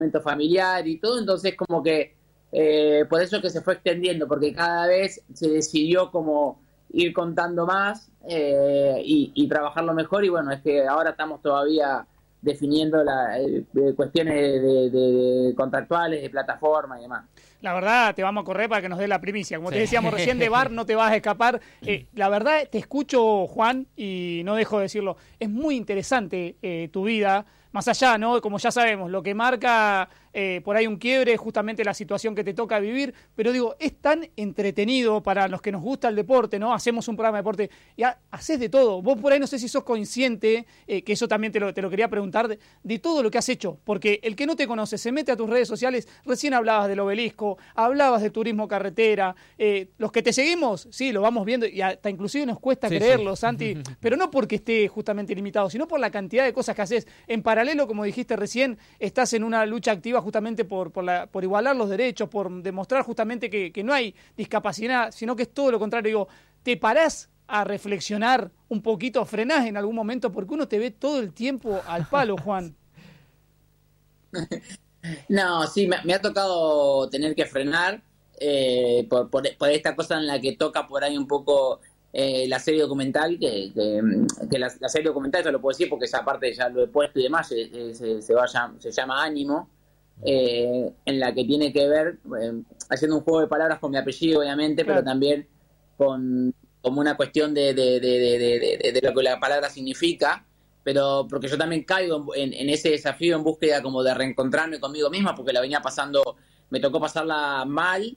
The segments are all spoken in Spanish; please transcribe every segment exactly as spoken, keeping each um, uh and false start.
momento familiar y todo, entonces como que eh, por eso que se fue extendiendo, porque cada vez se decidió como ir contando más eh, y, y trabajarlo mejor, y bueno, es que ahora estamos todavía definiendo la, eh, cuestiones de, de, de contractuales, de plataforma y demás. La verdad, te vamos a correr para que nos dé la primicia. Como Sí. te decíamos recién, de V A R no te vas a escapar. Eh, la verdad, te escucho, Juan, y no dejo de decirlo. Es muy interesante eh, tu vida. Más allá, ¿no? Como ya sabemos, lo que marca eh, por ahí un quiebre es justamente la situación que te toca vivir, pero digo, es tan entretenido para los que nos gusta el deporte, ¿no? Hacemos un programa de deporte y ha, haces de todo. Vos por ahí no sé si sos consciente, eh, que eso también te lo, te lo quería preguntar, de, de todo lo que has hecho, porque el que no te conoce se mete a tus redes sociales, recién hablabas del Obelisco, hablabas de turismo carretera, eh, los que te seguimos, sí, lo vamos viendo y hasta inclusive nos cuesta Sí, creerlo, sí. Santi, pero no porque esté justamente limitado, sino por la cantidad de cosas que haces. En paralelo, como dijiste recién, estás en una lucha activa justamente por, por, la, por igualar los derechos, por demostrar justamente que, que no hay discapacidad, sino que es todo lo contrario. Digo, ¿te parás a reflexionar un poquito, frenás en algún momento? Porque uno te ve todo el tiempo al palo, Juan. No, sí, me, me ha tocado tener que frenar eh, por, por, por esta cosa en la que toca por ahí un poco eh, la serie documental, que, que, que la, la serie documental, eso lo puedo decir porque esa parte ya lo he puesto y demás, se, se, se, vaya, se llama Ánimo, eh, en la que tiene que ver, eh, haciendo un juego de palabras con mi apellido, obviamente, Claro. pero también con como una cuestión de, de, de, de, de, de, de lo que la palabra significa, pero porque yo también caigo en, en ese desafío en búsqueda como de reencontrarme conmigo misma, porque la venía pasando, me tocó pasarla mal,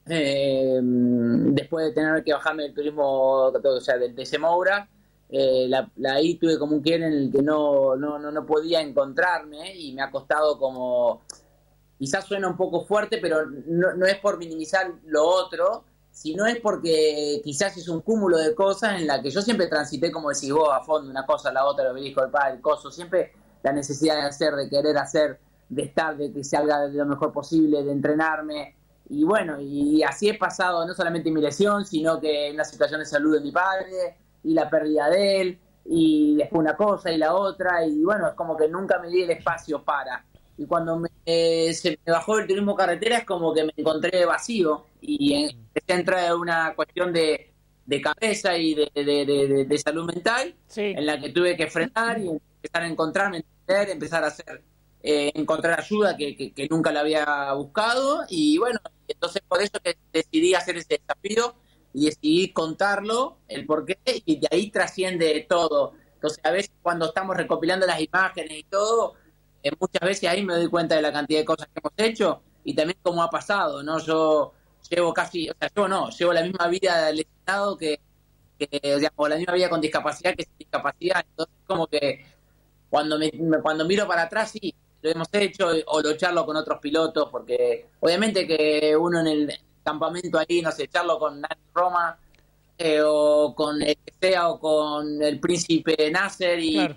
eh, después de tener que bajarme del turismo, o sea, del T C Moura, eh, la, la ahí tuve como un quiebre en el que no, no, no, no podía encontrarme y me ha costado como, quizás suena un poco fuerte, pero no, no es por minimizar lo otro, sino es porque quizás es un cúmulo de cosas en la que yo siempre transité, como decís vos, a fondo, una cosa, la otra, el obelisco, el padre, el coso, siempre la necesidad de hacer, de querer hacer, de estar, de que se haga de lo mejor posible, de entrenarme, y bueno, y así he pasado no solamente mi lesión, sino que en una situación de salud de mi padre, y la pérdida de él, y después una cosa y la otra, y bueno, es como que nunca me di el espacio para... Y cuando me, eh, se me bajó el turismo carretera es como que me encontré vacío y en, empecé a entrar en una cuestión de, de cabeza y de, de, de, de, de salud mental, Sí. en la que tuve que frenar y empezar a encontrarme, entender, empezar a hacer, eh, encontrar ayuda que, que, que nunca la había buscado, y bueno, entonces por eso que decidí hacer ese desafío y decidí contarlo, el porqué, y de ahí trasciende todo. Entonces a veces cuando estamos recopilando las imágenes y todo, eh, muchas veces ahí me doy cuenta de la cantidad de cosas que hemos hecho y también cómo ha pasado, ¿no? Yo llevo casi, o sea, yo no, llevo la misma vida lesionado que, que digamos, la misma vida con discapacidad que sin discapacidad, entonces como que cuando me, cuando miro para atrás, sí, lo hemos hecho, o lo charlo con otros pilotos, porque obviamente que uno en el campamento ahí, no sé, charlo con Nani Roma, eh, o con el que sea, o con el príncipe Nasser, y, Claro.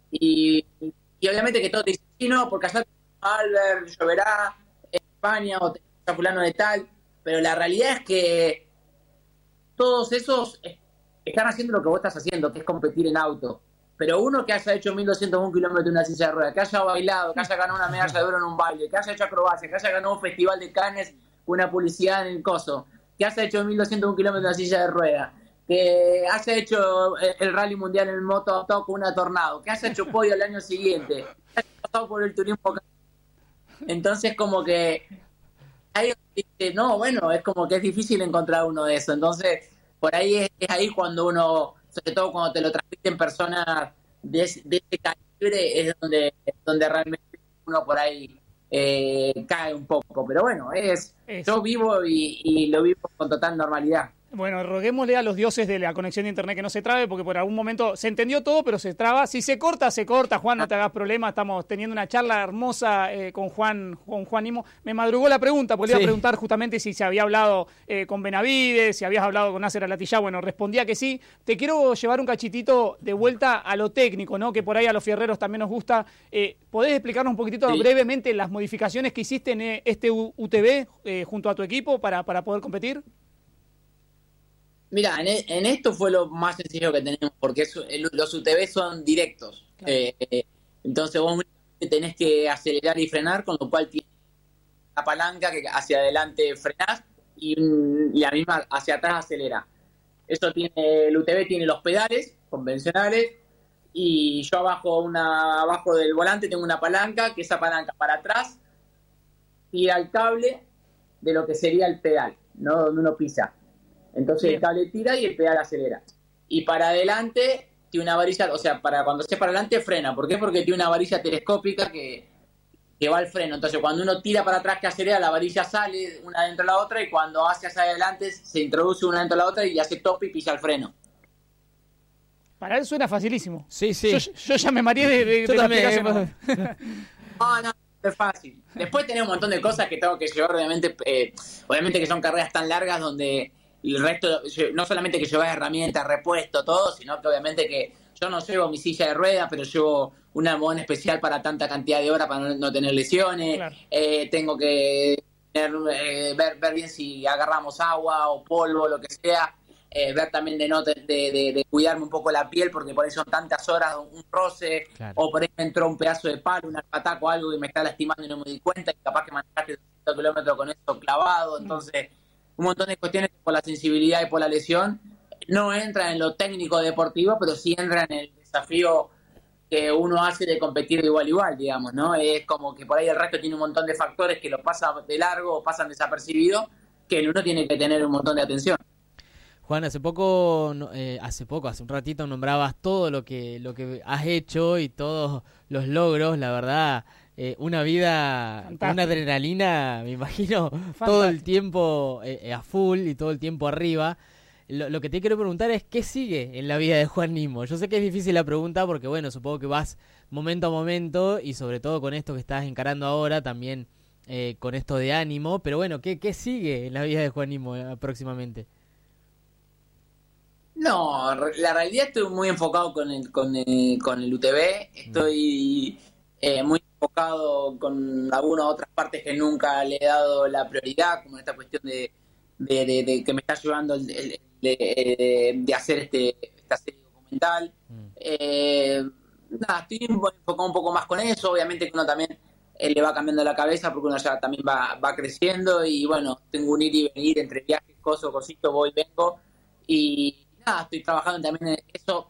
y, y obviamente que todos te dicen, sí, no, porque allá Albert, lloverá, en España, o te a fulano de tal, pero la realidad es que todos esos están haciendo lo que vos estás haciendo, que es competir en auto. Pero uno que haya hecho mil doscientos uno kilómetros en una silla de ruedas, que haya bailado, que haya ganado una medalla de oro en un baile, que haya hecho acrobacia, que haya ganado un festival de Cannes con una publicidad en el coso, que haya hecho mil doscientos uno kilómetros en una silla de ruedas, que haya hecho el rally mundial en el moto auto con una Tornado, que haya hecho podio el año siguiente, que haya pasado por el turismo. Entonces como que ahí dice, no, bueno, es como que es difícil encontrar uno de eso. Entonces por ahí es, es ahí cuando uno, sobre todo cuando te lo transmiten personas de, de ese calibre, es donde, donde realmente uno por ahí eh, cae un poco. Pero bueno, es, es. yo vivo y, y lo vivo con total normalidad. Bueno, roguémosle a los dioses de la conexión de internet que no se trabe, porque por algún momento se entendió todo, pero se traba. Si se corta, se corta. Juan, no te hagas problema. Estamos teniendo una charla hermosa eh, con Juan con Juan Nimo. Me madrugó la pregunta, porque sí. Le iba a preguntar justamente si se había hablado eh, con Benavides, si habías hablado con Nasser Al-Attiyah. Bueno, respondía que sí. Te quiero llevar un cachitito de vuelta a lo técnico, ¿no? Que por ahí a los fierreros también nos gusta. Eh, ¿Podés explicarnos un poquitito sí. brevemente las modificaciones que hiciste en este U T V eh, junto a tu equipo para, para poder competir? Mira, en, en esto fue lo más sencillo que tenemos, porque es, el, los U T V son directos. Claro. Eh, entonces vos tenés que acelerar y frenar, con lo cual tiene la palanca que hacia adelante frenás y, y la misma hacia atrás acelera. Eso tiene, el U T V tiene los pedales convencionales y yo abajo, una, abajo del volante tengo una palanca, que esa palanca para atrás tira el cable de lo que sería el pedal, ¿no? Donde uno pisa. Entonces Bien. El cable tira y el pedal acelera. Y para adelante tiene una varilla, o sea, para cuando esté para adelante frena. ¿Por qué? Porque tiene una varilla telescópica que, que va al freno. Entonces cuando uno tira para atrás que acelera, la varilla sale una dentro de la otra y cuando hace hacia adelante se introduce una dentro de la otra y hace tope y pisa el freno. Para él suena facilísimo. Sí, sí. Yo, yo ya me mareé de, de, yo de también, la explicación. No, no, es fácil. Después tenés un montón de cosas que tengo que llevar, obviamente, eh, obviamente que son carreras tan largas donde el resto, no solamente que llevas herramientas, repuesto, todo, sino que obviamente que yo no llevo mi silla de ruedas, pero llevo un almohadón especial para tanta cantidad de horas para no, no tener lesiones. Claro. Eh, tengo que tener, eh, ver, ver bien si agarramos agua o polvo, lo que sea. Eh, ver también de, no, de, de, de cuidarme un poco la piel, porque por ahí son tantas horas, un roce, claro. O por ahí me entró un pedazo de palo, un pataco o algo y me está lastimando y no me di cuenta, y capaz que manejaste doscientos kilómetros con esto clavado. Entonces, un montón de cuestiones por la sensibilidad y por la lesión no entran en lo técnico deportivo, pero sí entran en el desafío que uno hace de competir de igual a igual, digamos, ¿no? Es como que por ahí el resto tiene un montón de factores que lo pasa de largo o pasan desapercibidos, que uno tiene que tener un montón de atención. Juan, hace poco, eh, hace poco, hace un ratito nombrabas todo lo que lo que has hecho y todos los logros, la verdad, eh, una vida con una adrenalina, me imagino, Fantástico. Todo el tiempo eh, a full y todo el tiempo arriba. Lo, lo que te quiero preguntar es, ¿qué sigue en la vida de Juan Nismo? Yo sé que es difícil la pregunta porque, bueno, supongo que vas momento a momento y sobre todo con esto que estás encarando ahora, también eh, con esto de ánimo, pero bueno, ¿qué, qué sigue en la vida de Juan Nismo eh, próximamente? No, la realidad estoy muy enfocado con el, con el, con el U T V, estoy eh, muy enfocado con algunas otras partes que nunca le he dado la prioridad, como esta cuestión de, de, de, de que me está ayudando el, el, de, de hacer este esta serie documental. Mm. Eh, nada, estoy enfocado un poco más con eso, obviamente que uno también eh, le va cambiando la cabeza porque uno ya también va, va creciendo y bueno, tengo un ir y venir entre viajes, cosas, cositos, voy, vengo y nada, estoy trabajando también en eso.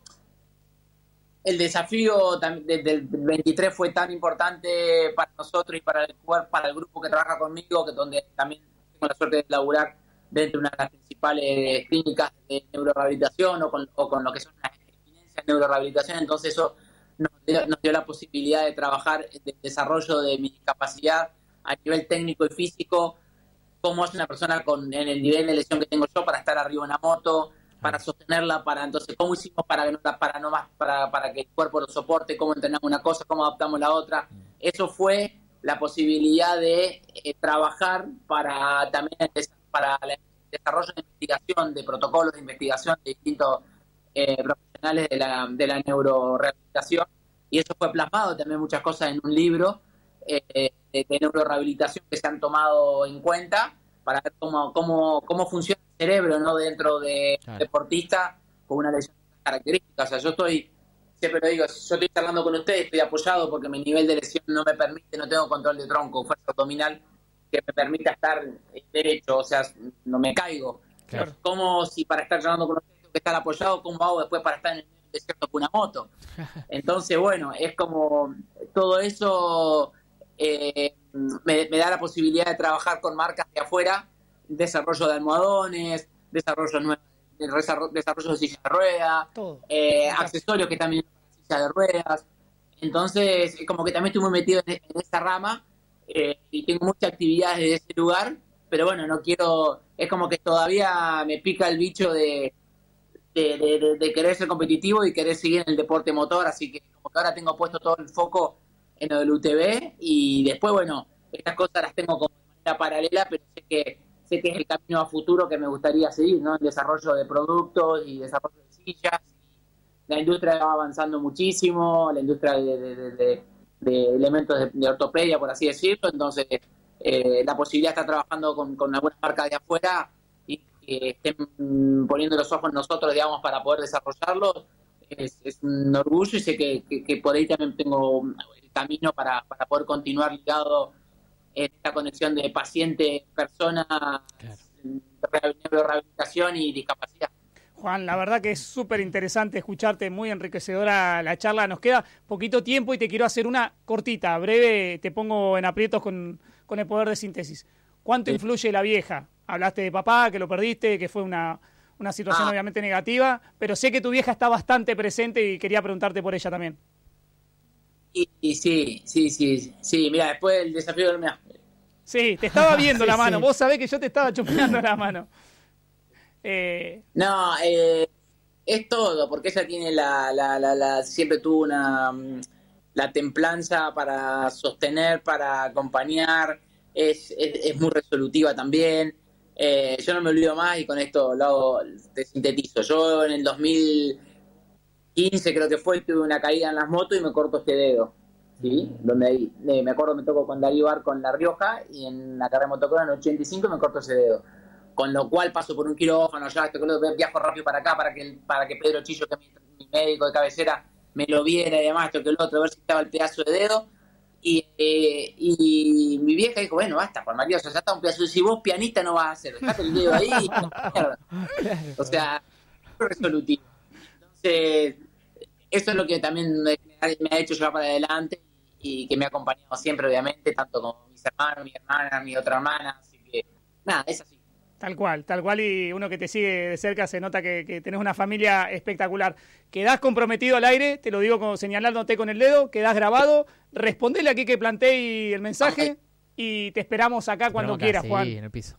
El desafío del veintitrés fue tan importante para nosotros y para el para el grupo que trabaja conmigo, que donde también tengo la suerte de laburar dentro de una de las principales clínicas de neurorehabilitación o con, o con lo que son las eminencias de neurorehabilitación. Entonces eso nos dio, nos dio la posibilidad de trabajar en el desarrollo de mi capacidad a nivel técnico y físico, cómo es una persona con en el nivel de lesión que tengo yo para estar arriba de una moto, para sostenerla, para entonces cómo hicimos para que no para no más para, para que el cuerpo lo soporte, cómo entrenamos una cosa, cómo adaptamos la otra. Eso fue la posibilidad de eh, trabajar para también para el desarrollo de investigación, de protocolos de investigación de distintos eh, profesionales de la, de la neurorehabilitación, y eso fue plasmado también muchas cosas en un libro eh, de, de neurorehabilitación que se han tomado en cuenta para ver cómo, cómo, cómo funciona el cerebro, ¿no? Dentro de claro. deportista con una lesión de características. O sea, yo estoy, siempre lo digo, yo estoy charlando con ustedes, estoy apoyado porque mi nivel de lesión no me permite, no tengo control de tronco, fuerza abdominal que me permita estar derecho, o sea, no me caigo. Claro. Como si para estar charlando con ustedes tengo que estar apoyado, ¿cómo hago después para estar en el desierto con una moto? Entonces, bueno, es como todo eso eh, me, me da la posibilidad de trabajar con marcas de afuera, desarrollo de almohadones, desarrollo nuevo, desarrollo de silla de ruedas, eh, accesorios que también son silla de ruedas. Entonces, es como que también estoy muy metido en, en esa rama eh, y tengo muchas actividades de ese lugar, pero bueno, no quiero, es como que todavía me pica el bicho de, de, de, de, de querer ser competitivo y querer seguir en el deporte motor, así que como que ahora tengo puesto todo el foco en lo del U T V y después, bueno, estas cosas las tengo como de manera paralela, pero sé que sé que es el camino a futuro que me gustaría seguir, ¿no? El desarrollo de productos y desarrollo de sillas. La industria va avanzando muchísimo, la industria de, de, de, de, de elementos de, de ortopedia, por así decirlo, entonces eh, la posibilidad de estar trabajando con, con algunas marcas de afuera y que estén poniendo los ojos en nosotros, digamos, para poder desarrollarlos, es, es un orgullo y sé que, que, que por ahí también tengo camino para, para poder continuar ligado en esta conexión de paciente-persona, claro. Rehabilitación y discapacidad. Juan, la verdad que es súper interesante escucharte, muy enriquecedora la charla. Nos queda poquito tiempo y te quiero hacer una cortita, breve, te pongo en aprietos con, con el poder de síntesis. ¿Cuánto sí. influye la vieja? Hablaste de papá, que lo perdiste, que fue una, una situación ah. obviamente negativa, pero sé que tu vieja está bastante presente y quería preguntarte por ella también. Y, y sí, sí, sí, sí, mira, después el desafío del... Mira. Sí, te estaba viendo sí, la mano, sí. Vos sabés que yo te estaba chupando la mano. Eh... No, eh, es todo, porque ella tiene la, la, la, la siempre tuvo una la templanza para sostener, para acompañar, es, es, es muy resolutiva también. Eh, yo no me olvido más y con esto lo hago, te sintetizo. Yo en el dos mil quince creo que fue, tuve una caída en las motos y me corto este dedo, ¿sí? Donde ahí, eh, me acuerdo me tocó con Darío Barco en La Rioja y en la carrera de motocross en el ochenta y cinco me corto ese dedo. Con lo cual paso por un quirófano, ya esto, viajo rápido para acá para que para que Pedro Chillo, que es mi, mi médico de cabecera, me lo viera y demás, esto que el otro, a ver si estaba el pedazo de dedo. Y, eh, y mi vieja dijo, bueno, basta, Juan María, o sea, ya está un pedazo, si vos pianista no vas a hacer, dejate el dedo ahí y no, mierda. O sea, resolutivo. Entonces, eso es lo que también me, me ha hecho llevar para adelante y que me ha acompañado siempre, obviamente, tanto con mis hermanos, mi hermana, mi otra hermana, así que, nada, es así. Tal cual, tal cual, y uno que te sigue de cerca se nota que, que tenés una familia espectacular. Quedás comprometido al aire, te lo digo como señalándote con el dedo, quedás grabado, respondele aquí que planteé el mensaje okay. Y te esperamos acá te cuando quieras, Juan. Sí, en el piso.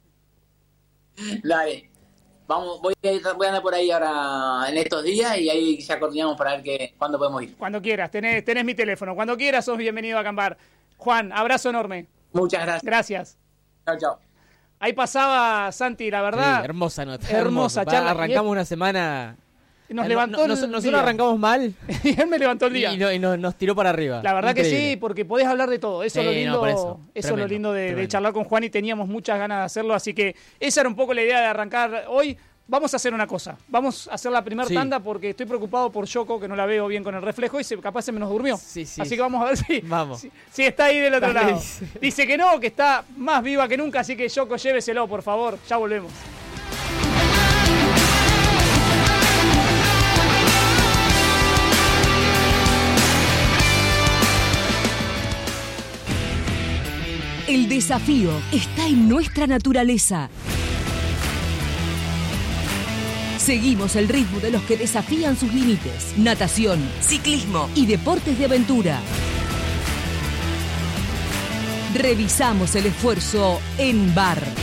Dale, vamos, voy a, voy a andar por ahí ahora en estos días y ahí ya coordinamos para ver que, cuándo podemos ir. Cuando quieras, tenés, tenés mi teléfono, cuando quieras sos bienvenido a Cambar. Juan, abrazo enorme. Muchas gracias. Gracias. Chao, chao. Ahí pasaba Santi, la verdad. Sí, hermosa nota. Hermosa charla. Arrancamos es... una semana. Nos levantó no, no, el Nosotros día. arrancamos mal. Y él me levantó el día. Y, no, y no, nos tiró para arriba. La verdad Increíble. que sí, porque podés hablar de todo. Eso es sí, lo lindo, no, eso, eso tremendo, lo lindo de, de charlar con Juan y teníamos muchas ganas de hacerlo. Así que esa era un poco la idea de arrancar hoy. Vamos a hacer una cosa. Vamos a hacer la primera sí. tanda porque estoy preocupado por Yoko, que no la veo bien con el reflejo y se, capaz se me nos durmió. Sí, sí. Así que vamos a ver si, vamos. si, si está ahí del otro lado. Dice que no, que está más viva que nunca. Así que Yoko, lléveselo, por favor. Ya volvemos. El desafío está en nuestra naturaleza. Seguimos el ritmo de los que desafían sus límites. Natación, ciclismo y deportes de aventura. Revisamos el esfuerzo en bar.